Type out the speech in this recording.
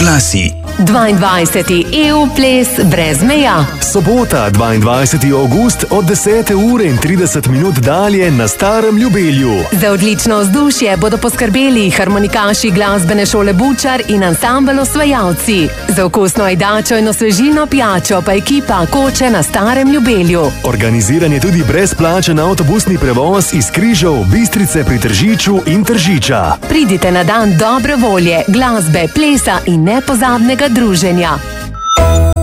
Oglasi. 22. EU ples brez meja. Sobota, 22. avgust od 10:30 dalje na Starem Ljubelju. Za odlično vzdušje bodo poskrbeli harmonikaši glasbene šole Bučar in ansambel Osvajalci. Za okusno ajdačo in osvežilno pijačo pa ekipa Koče na Starem Ljubelju. Organiziran je tudi brezplačen avtobusni prevoz iz Križev, Bistrice pri Tržiču in Tržiča. Pridite na dan dobre volje, glasbe, plesa in nepozabnega druženja.